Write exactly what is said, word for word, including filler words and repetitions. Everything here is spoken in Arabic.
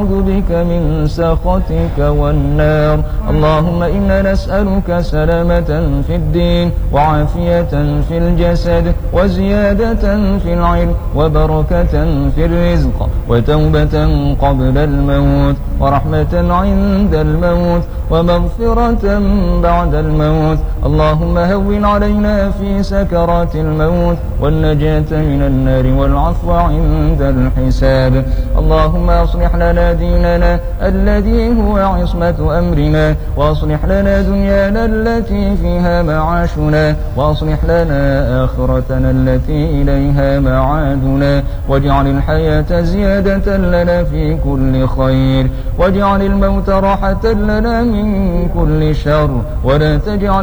ونعوذ بك من سخطك والنار. اللهم إنا نسألك سلامة في الدين وعافية في الجسد وزيادة في العلم وبركة في الرزق وتوبة قبل الموت ورحمة عند الموت ومغفرة بعد الموت. اللهم هون علينا في سكرات الموت والنجاة من النار والعفو عند الحساب. اللهم أصلح لنا ديننا الذي هو عصمة أمرنا، وأصلح لنا دنيانا التي فيها معاشنا، وأصلح لنا آخرتنا التي إليها معادنا، واجعل الحياة زيادة لنا في كل خير، واجعل الموت راحة لنا من كل شر، ولا تجعل